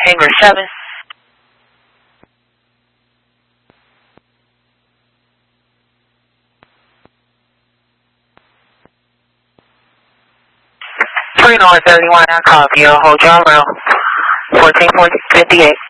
Hangar 7. North 31, I copy you. Hold your route. 14.58.